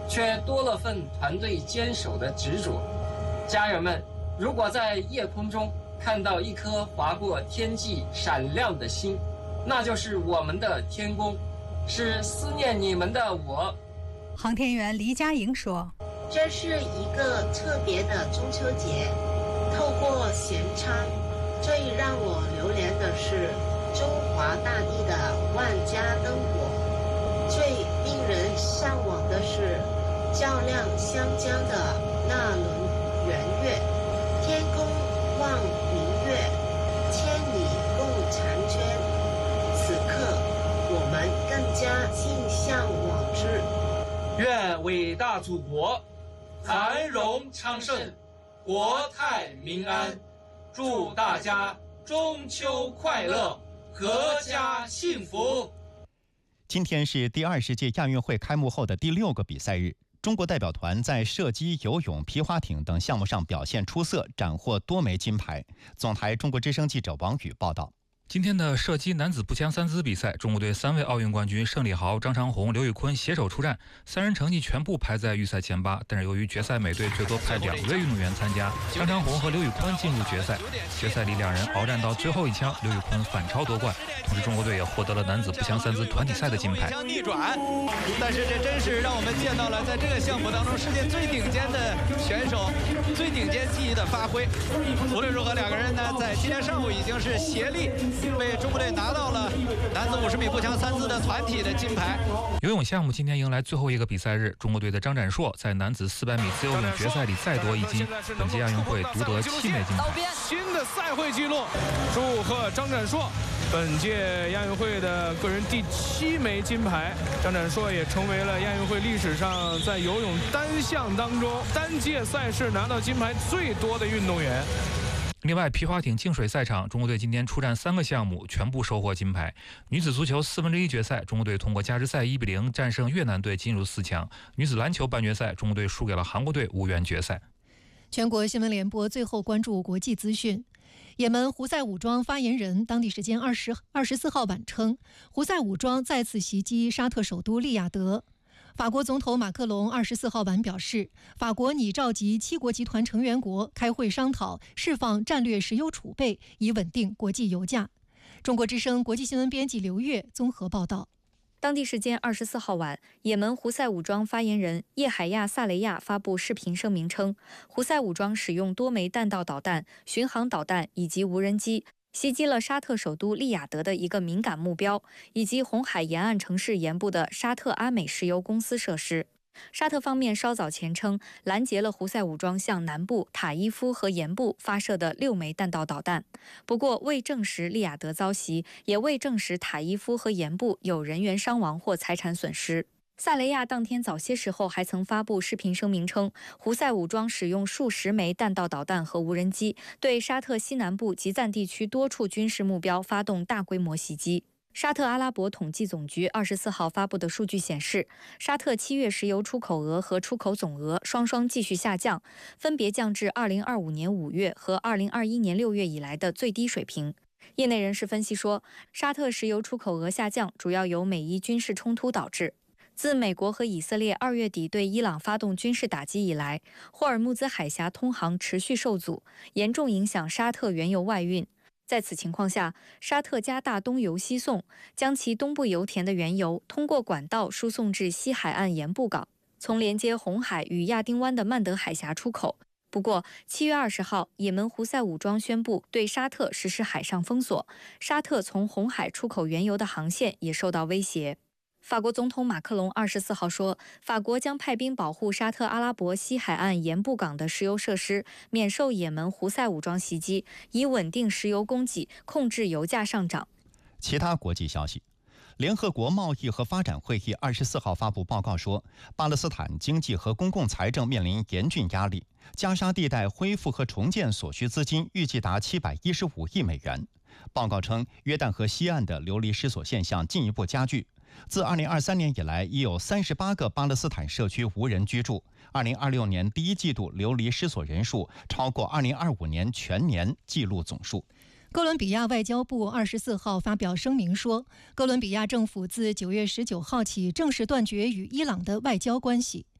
却多了份团队坚守的执着。家人们，如果在夜空中看到一颗划过天际闪亮的星，那就是我们的天宫，是思念你们的我。 航天员黎佳莹说：“ 这是一个特别的中秋节，透过舷窗，最让我流连的是中华大地的万家灯火，最令人向往的是照亮湘江的那轮圆月。天空望明月，千里共婵娟。此刻，我们更加心向往之。 愿伟大祖国繁荣昌盛，国泰民安。祝大家中秋快乐，阖家幸福。” 今天是第20届亚运会开幕后的第6个比赛日，中国代表团在射击、游泳、皮划艇等项目上表现出色，斩获多枚金牌。总台中国之声记者王宇报道。 今天的射击男子步枪3姿比赛，中国队3位奥运冠军盛礼豪、张长虹、刘宇坤携手出战，3人成绩全部排在预赛前8。但是由于决赛每队最多派2位运动员参加，张长虹和刘宇坤进入决赛。决赛里2人鏖战到最后一枪，刘宇坤反超夺冠。同时，中国队也获得了男子步枪3姿团体赛的金牌。 逆转，但是这真是让我们见到了在这个项目当中世界最顶尖的选手、最顶尖技艺的发挥。无论如何，2个人呢，在今天上午已经是协力为中国队拿到了男子50米步枪3姿的团体的金牌。 游泳项目今天迎来最后一个比赛日，中国队的张展硕在男子400米自由泳决赛里再夺一金，本届亚运会独得7枚金牌。 新的赛会纪录，祝贺张展硕，本届亚运会的个人第7枚金牌。张展硕也成为了亚运会历史上在游泳单项当中单届赛事拿到金牌最多的运动员。 另外，皮划艇净水赛场，中国队今天出战3个项目，全部收获金牌。女子足球1/4决赛，中国队通过加时赛1比0战胜越南队，进入4强。女子篮球半决赛，中国队输给了韩国队，无缘决赛。 全国新闻联播最后关注国际资讯。也门胡塞武装发言人当地时间24号晚称，胡塞武装再次袭击沙特首都利雅得。法国总统马克龙24号晚表示，法国拟召集7国集团成员国开会商讨释放战略石油储备，以稳定国际油价。中国之声国际新闻编辑刘月综合报道。 当地时间24号晚，也门胡塞武装发言人叶海亚·萨雷亚发布视频声明称，胡塞武装使用多枚弹道导弹、巡航导弹以及无人机袭击了沙特首都利雅得的一个敏感目标，以及红海沿岸城市沿部的沙特阿美石油公司设施。沙特方面稍早前称，拦截了胡塞武装向南部塔伊夫和沿部发射的6枚弹道导弹，不过未证实利雅得遭袭，也未证实塔伊夫和沿部有人员伤亡或财产损失。萨雷亚当天早些时候还曾发布视频声明称，胡塞武装使用数十枚弹道导弹和无人机，对沙特西南部及赞地区多处军事目标发动大规模袭击。沙特阿拉伯统计总局24号发布的数据显示，沙特7月石油出口额和出口总额双双继续下降，分别降至2025年5月和2021年6月以来的最低水平。业内人士分析说，沙特石油出口额下降主要由美伊军事冲突导致。自美国和以色列2月底对伊朗发动军事打击以来，霍尔木兹海峡通航持续受阻，严重影响沙特原油外运。在此情况下，沙特加大东油西送，将其东部油田的原油通过管道输送至西海岸沿布港，从连接红海与亚丁湾的曼德海峡出口。不过7月20号，也门胡塞武装宣布对沙特实施海上封锁，沙特从红海出口原油的航线也受到威胁。法国总统马克龙24号说，法国将派兵保护沙特阿拉伯西海岸沿布港的石油设施，免受也门胡塞武装袭击，以稳定石油供给，控制油价上涨。 其他国际消息，联合国贸易和发展会议24号发布报告说，巴勒斯坦经济和公共财政面临严峻压力，加沙地带恢复和重建所需资金预计达715亿美元。报告称，约旦河西岸的流离失所现象进一步加剧。自2023年以来，已有38个巴勒斯坦社区无人居住。2026年第一季度流离失所人数超过2025年全年纪录总数。 哥伦比亚外交部24号发表声明说，哥伦比亚政府自9月19号起正式断绝与伊朗的外交关系。